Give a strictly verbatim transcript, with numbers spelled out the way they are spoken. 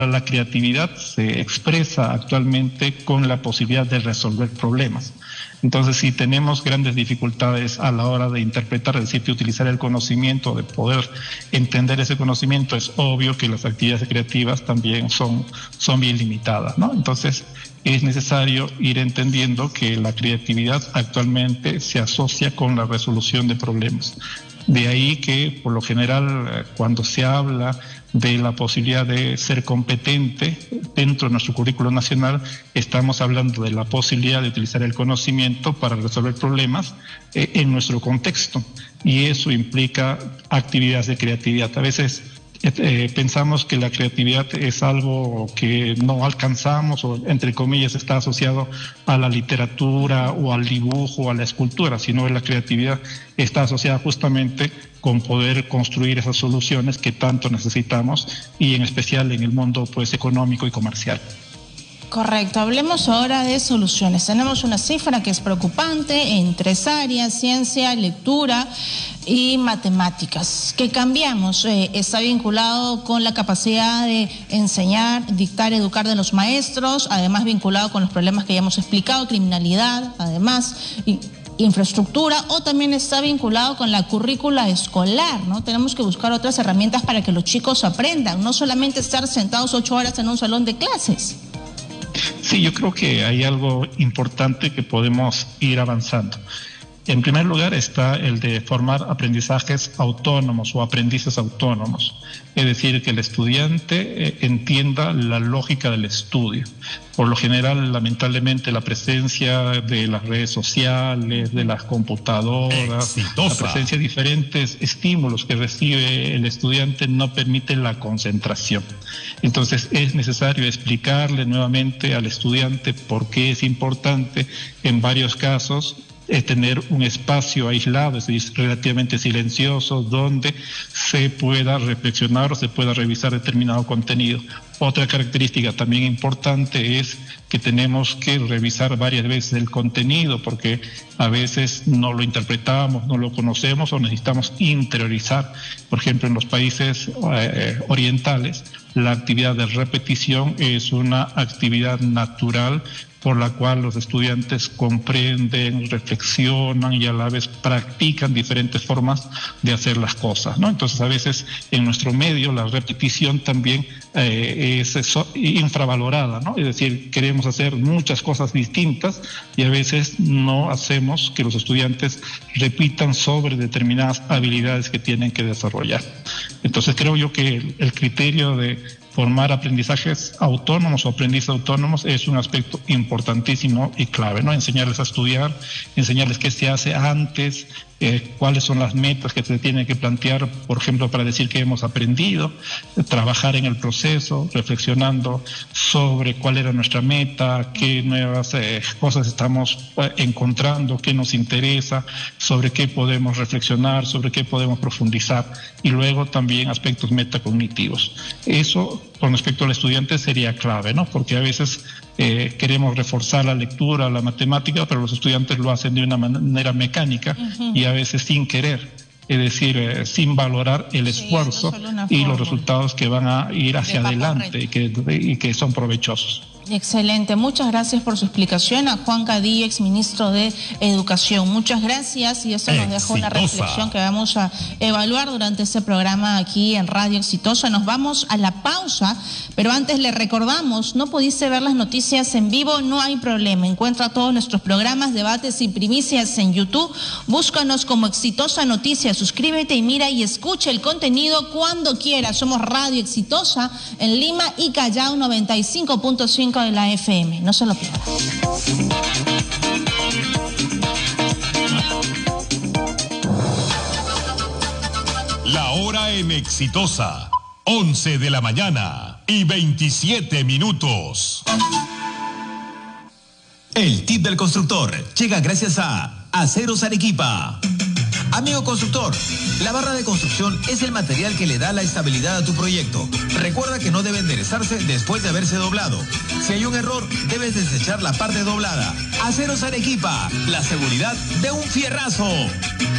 La creatividad se expresa actualmente con la posibilidad de resolver problemas. Entonces, si tenemos grandes dificultades a la hora de interpretar, es decir, de utilizar el conocimiento, de poder entender ese conocimiento, es obvio que las actividades creativas también son, son bien limitadas, ¿no? Entonces, es necesario ir entendiendo que la creatividad actualmente se asocia con la resolución de problemas. De ahí que, por lo general, cuando se habla de la posibilidad de ser competente dentro de nuestro currículo nacional, estamos hablando de la posibilidad de utilizar el conocimiento para resolver problemas eh, en nuestro contexto. Y eso implica actividades de creatividad. A veces Eh, pensamos que la creatividad es algo que no alcanzamos o, entre comillas, está asociado a la literatura o al dibujo o a la escultura, sino que la creatividad está asociada justamente con poder construir esas soluciones que tanto necesitamos y en especial en el mundo pues económico y comercial. Correcto, hablemos ahora de soluciones. Tenemos una cifra que es preocupante en tres áreas: ciencia, lectura y matemáticas. ¿Qué cambiamos? Eh, está vinculado con la capacidad de enseñar, dictar, educar de los maestros, además vinculado con los problemas que ya hemos explicado, criminalidad, además, y infraestructura, o también está vinculado con la currícula escolar, ¿no? Tenemos que buscar otras herramientas para que los chicos aprendan, no solamente estar sentados ocho horas en un salón de clases. Sí, yo creo que hay algo importante que podemos ir avanzando. En primer lugar está el de formar aprendizajes autónomos o aprendices autónomos, es decir, que el estudiante eh, entienda la lógica del estudio. Por lo general, lamentablemente, la presencia de las redes sociales, de las computadoras, Exitosa. la presencia de diferentes estímulos que recibe el estudiante no permite la concentración. Entonces, es necesario explicarle nuevamente al estudiante por qué es importante, en varios casos, es tener un espacio aislado, es decir, relativamente silencioso, donde se pueda reflexionar o se pueda revisar determinado contenido. Otra característica también importante es que tenemos que revisar varias veces el contenido, porque a veces no lo interpretamos, no lo conocemos o necesitamos interiorizar. Por ejemplo, en los países eh, orientales, la actividad de repetición es una actividad natural por la cual los estudiantes comprenden, reflexionan y a la vez practican diferentes formas de hacer las cosas, ¿no? Entonces, a veces en nuestro medio la repetición también eh, es eso, infravalorada, ¿no? Es decir, queremos hacer muchas cosas distintas y a veces no hacemos que los estudiantes repitan sobre determinadas habilidades que tienen que desarrollar. Entonces, creo yo que el, el criterio de formar aprendizajes autónomos o aprendices autónomos es un aspecto importantísimo y clave, ¿no? Enseñarles a estudiar, enseñarles qué se hace antes, eh, cuáles son las metas que se tienen que plantear, por ejemplo, para decir que hemos aprendido, eh, trabajar en el proceso, reflexionando sobre cuál era nuestra meta, qué nuevas eh, cosas estamos eh, encontrando, qué nos interesa, sobre qué podemos reflexionar, sobre qué podemos profundizar, y luego también aspectos metacognitivos. Eso con respecto al estudiante sería clave, ¿no? Porque a veces eh, queremos reforzar la lectura, la matemática, pero los estudiantes lo hacen de una manera mecánica uh-huh. y a veces sin querer, es decir, eh, sin valorar el esfuerzo sí, y los resultados que van a ir hacia adelante y que, y que son provechosos. Excelente, muchas gracias por su explicación a Juan Cadillo, exministro de Educación. Muchas gracias, y esto nos deja una reflexión que vamos a evaluar durante este programa aquí en Radio Exitosa. Nos vamos a la pausa, pero antes le recordamos, no pudiste ver las noticias en vivo, no hay problema. Encuentra todos nuestros programas, debates y primicias en YouTube. Búscanos como Exitosa Noticias, suscríbete y mira y escucha el contenido cuando quieras. Somos Radio Exitosa en Lima y Callao, noventa y cinco punto cinco de la F M, no se lo pierda. La hora en Exitosa, once de la mañana y veintisiete minutos. El tip del constructor llega gracias a Aceros Arequipa. Amigo constructor, la barra de construcción es el material que le da la estabilidad a tu proyecto. Recuerda que no debe enderezarse después de haberse doblado. Si hay un error, debes desechar la parte doblada. Aceros Arequipa, la seguridad de un fierrazo.